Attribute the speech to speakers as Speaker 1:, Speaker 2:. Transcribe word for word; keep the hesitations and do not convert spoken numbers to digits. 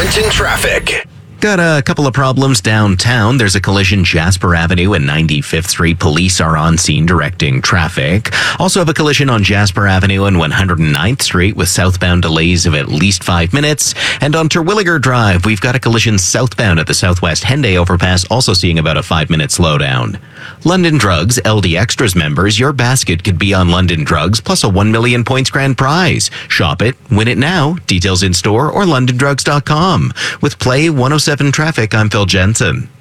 Speaker 1: Edmonton traffic.
Speaker 2: Got a couple of problems downtown. There's a collision Jasper Avenue and ninety-fifth Street. Police are on scene directing traffic. Also have a collision on Jasper Avenue and one hundred ninth Street with southbound delays of at least five minutes. And on Terwilliger Drive, we've got a collision southbound at the Southwest Henday overpass, also seeing about a five minute slowdown. London Drugs, L D Extras members, your basket could be on London Drugs plus a one million points grand prize. Shop it, win it now. Details in store or london drugs dot com. With Play one oh seven Traffic, I'm Phil Jensen.